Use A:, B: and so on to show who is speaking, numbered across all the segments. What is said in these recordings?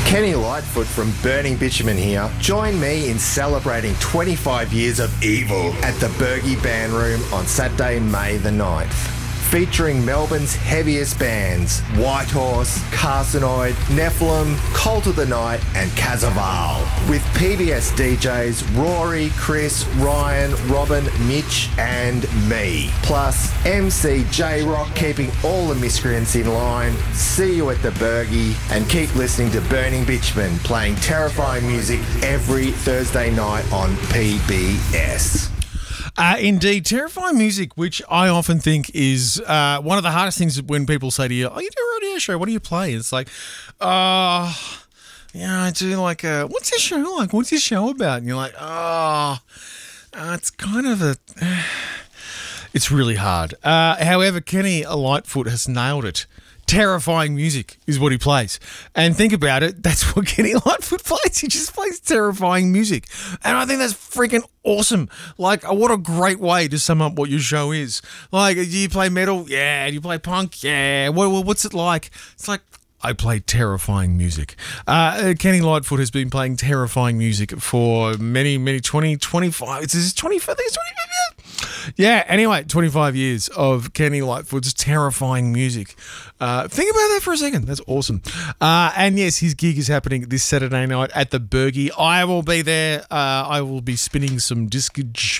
A: Kenny Lightfoot from Burning Bitumen here. Join me in celebrating 25 years of evil at the Bergie Band Room on Saturday, May the 9th. Featuring Melbourne's heaviest bands, Whitehorse, Carcinoid, Nephilim, Cult of the Night and Cazaval. With PBS DJs Rory, Chris, Ryan, Robin, Mitch and me. Plus MC J-Rock keeping all the miscreants in line. See you at the Bergie and keep listening to Burning Bitumen playing terrifying music every Thursday night on PBS.
B: Indeed, terrifying music, which I often think is one of the hardest things when people say to you, oh, you do a radio show, what do you play? It's like, yeah, I do like, what's this show like? What's this show about? And you're like, it's kind of it's really hard. However, Kenny Lightfoot has nailed it. Terrifying music is what he plays. And think about it, that's what Kenny Lightfoot plays. He just plays terrifying music. And I think that's freaking awesome. Like, what a great way to sum up what your show is. Like, do you play metal? Yeah. Do you play punk? Yeah. What's it like? It's like, I play terrifying music. Kenny Lightfoot has been playing terrifying music for many, 25. Is this 25? I think it's 25 years. Yeah, anyway, 25 years of Kenny Lightfoot's terrifying music. Think about that for a second. That's awesome. And yes, his gig is happening this Saturday night at the Bergie. I will be there. I will be spinning some discage.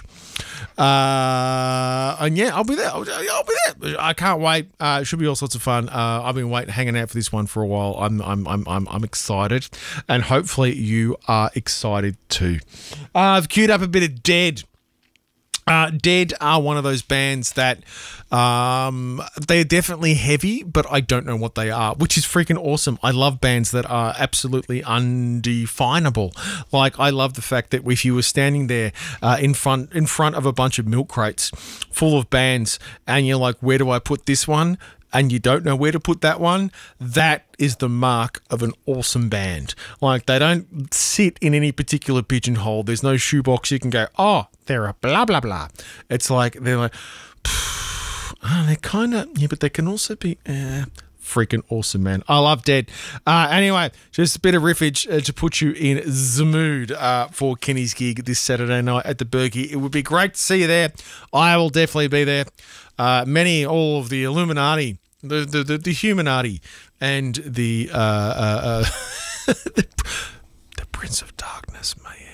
B: And yeah, I'll be there. I'll be there. I can't wait. It should be all sorts of fun. I've been hanging out for this one for a while. I'm excited, and hopefully you are excited too. I've queued up a bit of Dead. Dead are one of those bands that they're definitely heavy, but I don't know what they are, which is freaking awesome. I love bands that are absolutely undefinable. Like, I love the fact that if you were standing there in front of a bunch of milk crates full of bands and you're like, where do I put this one? And you don't know where to put that one, that is the mark of an awesome band. Like, they don't sit in any particular pigeonhole. There's no shoebox you can go, oh, they're a blah, blah, blah. It's like, they're like, they're kind of, yeah, but they can also be, freaking awesome, man. I love Dead. Anyway, just a bit of riffage to put you in the mood for Kenny's gig this Saturday night at the Bergie. It would be great to see you there. I will definitely be there. All of the Illuminati, the Humanati, and the Prince of Darkness, mate.